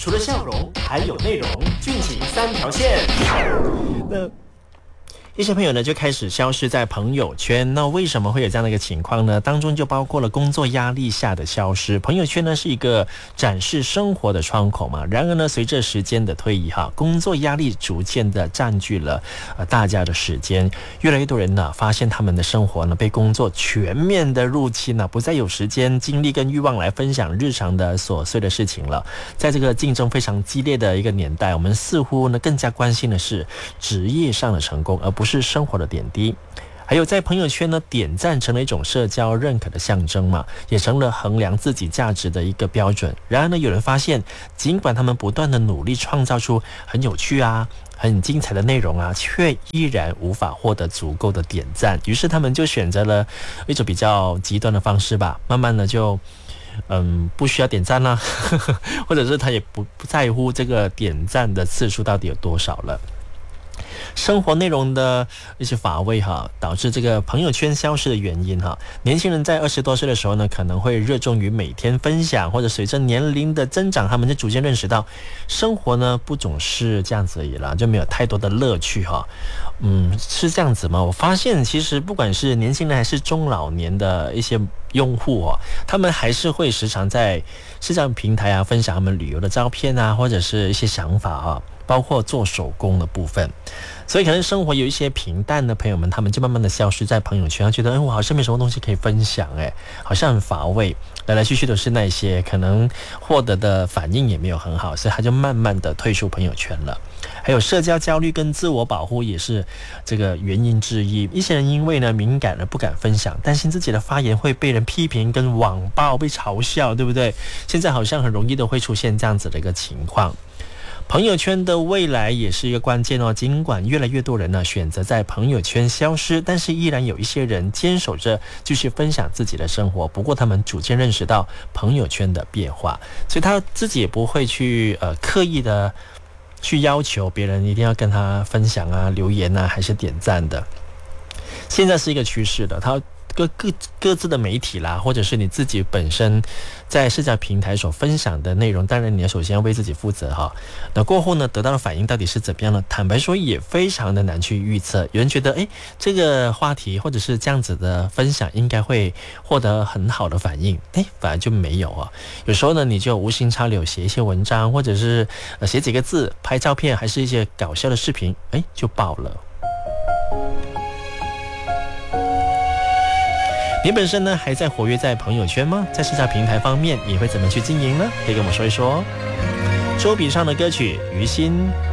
除了笑容，还有内容，俊情三条线。一些朋友呢就开始消失在朋友圈，那为什么会有这样的一个情况呢？当中就包括了工作压力下的消失。朋友圈呢是一个展示生活的窗口嘛，然而呢随着时间的推移工作压力逐渐的占据了大家的时间，越来越多人呢发现他们的生活呢被工作全面的入侵了，不再有时间、精力跟欲望来分享日常的琐碎的事情了。在这个竞争非常激烈的一个年代，我们似乎呢更加关心的是职业上的成功，而不是生活的点滴。还有在朋友圈呢，点赞成了一种社交认可的象征嘛，也成了衡量自己价值的一个标准。然而呢，有人发现，尽管他们不断的努力创造出很有趣很精彩的内容却依然无法获得足够的点赞。于是他们就选择了一种比较极端的方式吧，慢慢的就不需要点赞啦，或者是他也不在乎这个点赞的次数到底有多少了。生活内容的一些乏味导致这个朋友圈消失的原因年轻人在20多岁的时候呢，可能会热衷于每天分享，或者随着年龄的增长，他们就逐渐认识到生活呢不总是这样子而已啦，就没有太多的乐趣是这样子吗？我发现其实不管是年轻人还是中老年的一些用户他们还是会时常在社交平台分享他们旅游的照片或者是一些想法包括做手工的部分。所以可能生活有一些平淡的朋友们，他们就慢慢的消失在朋友圈，觉得我好像没什么东西可以分享好像很乏味，来来去去都是那些，可能获得的反应也没有很好，所以他就慢慢的退出朋友圈了。还有社交焦虑跟自我保护也是这个原因之一。一些人因为呢敏感而不敢分享，担心自己的发言会被人批评跟网暴，被嘲笑，对不对？现在好像很容易的会出现这样子的一个情况。朋友圈的未来也是一个关键尽管越来越多人呢选择在朋友圈消失，但是依然有一些人坚守着继续分享自己的生活。不过他们逐渐认识到朋友圈的变化，所以他自己也不会去刻意的去要求别人一定要跟他分享留言还是点赞的。现在是一个趋势的，他各自的媒体啦，或者是你自己本身在社交平台所分享的内容，当然你要首先要为自己负责那过后呢，得到的反应到底是怎么样呢？坦白说也非常的难去预测。有人觉得这个话题或者是这样子的分享应该会获得很好的反应，反而就没有有时候呢，你就无心插柳写一些文章，或者是写几个字，拍照片，还是一些搞笑的视频，就爆了。你本身呢还在活跃在朋友圈吗？在社交平台方面，你会怎么去经营呢？可以跟我说一说。周笔畅的歌曲《于心》。